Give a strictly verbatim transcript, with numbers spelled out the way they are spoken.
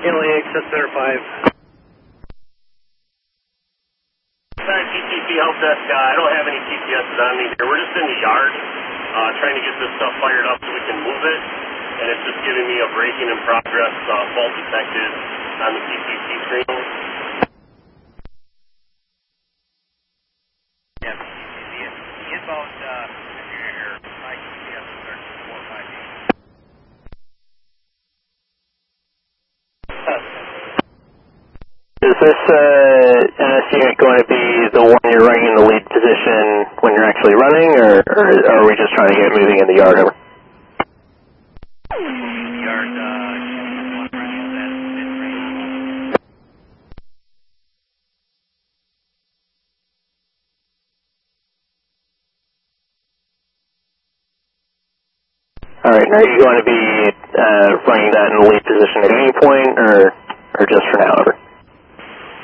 Alien Access Center five. G T C help desk guy. I don't have any G P Ses on me here. We're just in the yard uh, trying to get this stuff fired up so we can move it. And it's just giving me a break-in in progress uh, fault detected on the G T C screen. Yeah, the inbound uh, your my G P S is thirteen four five eight. Is this uh, N S unit going to be the one you're running in the lead position when you're actually running, or, or are we just trying to get moving in the yard? Over? Yard, uh, one running that mid-range. All right, and are you going to be uh, running that in the lead position at any point, or, or just for now? Over?